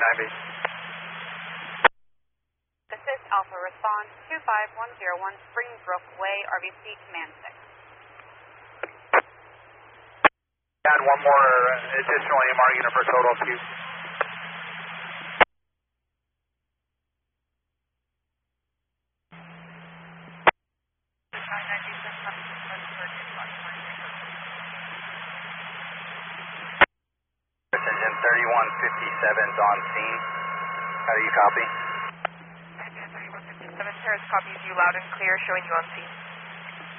90. This is Alpha Response 25101 Springbrook Way, RBC Command 6. And one more additional AMR unit for total of 2. Precision 3157's on scene. How do you copy? 3157, Terrace copies you loud and clear, showing you on scene.